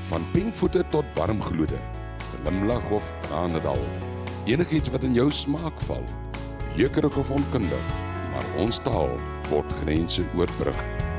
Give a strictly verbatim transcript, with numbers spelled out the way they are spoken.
Van pinkvoete tot warmglode, glimlag of tranendal. Enigiets wat in jou smaak val. Jeukerig of onkundig, maar ons taal word grense oorbrug.